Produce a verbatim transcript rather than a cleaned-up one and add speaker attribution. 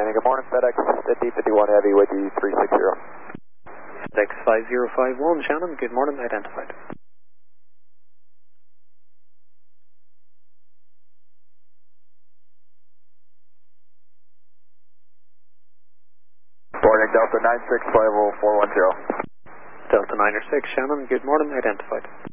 Speaker 1: Shannon, good morning. FedEx D fifty-one Heavy with you three sixty.
Speaker 2: FedEx five zero five one, Shannon, good morning, identified.
Speaker 1: Boarding Delta nine six five zero four one zero.
Speaker 2: Delta nine six, Shannon, good morning, identified.